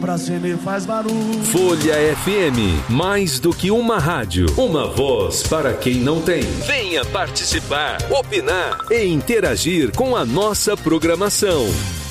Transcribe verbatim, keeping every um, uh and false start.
Pra cima e faz barulho. Folha F M, mais do que uma rádio, uma voz para quem não tem. Venha participar, opinar e interagir com a nossa programação.